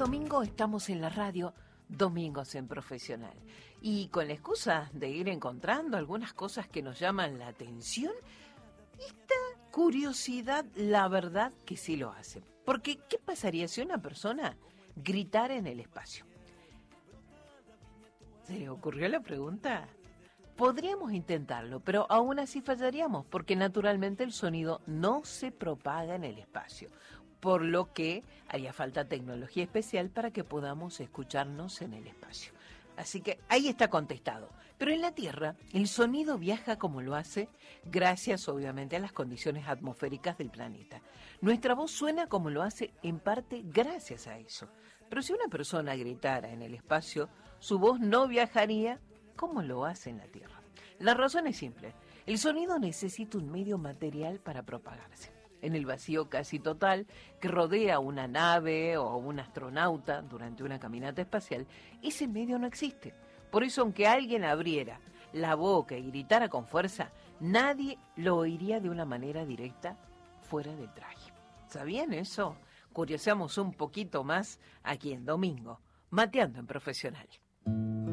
domingo estamos en la radio, Domingos en Profesional. Y con la excusa de ir encontrando algunas cosas que nos llaman la atención, esta curiosidad, la verdad que sí lo hace. Porque, ¿qué pasaría si una persona gritara en el espacio? ¿Se le ocurrió la pregunta? Podríamos intentarlo, pero aún así fallaríamos, porque naturalmente el sonido no se propaga en el espacio, por lo que haría falta tecnología especial para que podamos escucharnos en el espacio. Así que ahí está contestado. Pero en la Tierra, el sonido viaja como lo hace, gracias obviamente a las condiciones atmosféricas del planeta. Nuestra voz suena como lo hace, en parte gracias a eso. Pero si una persona gritara en el espacio, su voz no viajaría como lo hace en la Tierra. La razón es simple. El sonido necesita un medio material para propagarse. En el vacío casi total que rodea una nave o un astronauta durante una caminata espacial, ese medio no existe. Por eso, aunque alguien abriera la boca y gritara con fuerza, nadie lo oiría de una manera directa fuera del traje. ¿Sabían eso? Curioseamos un poquito más aquí en Domingo, Mateando en Profesional.